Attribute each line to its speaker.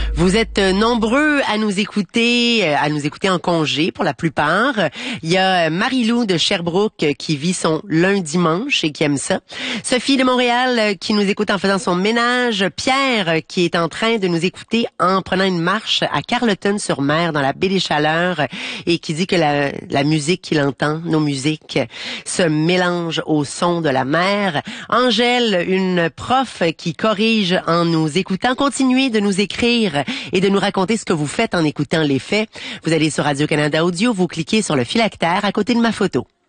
Speaker 1: Vous êtes nombreux à nous écouter en congé pour la plupart. Il y a Marie-Lou de Sherbrooke qui vit son lundi dimanche et qui aime ça. Sophie de Montréal qui nous écoute en faisant son ménage. Pierre qui est en train de nous écouter en prenant une marche à Carleton-sur-Mer dans la baie des Chaleurs et qui dit que la musique qu'il entend, nos musiques, se mélangent au son de la mer. Angèle, une prof qui corrige en nous écoutant. Continuez de nous écrire et de nous raconter ce que vous faites en écoutant les faits. Vous allez sur Radio-Canada Audio, vous cliquez sur le phylactère à côté de ma photo.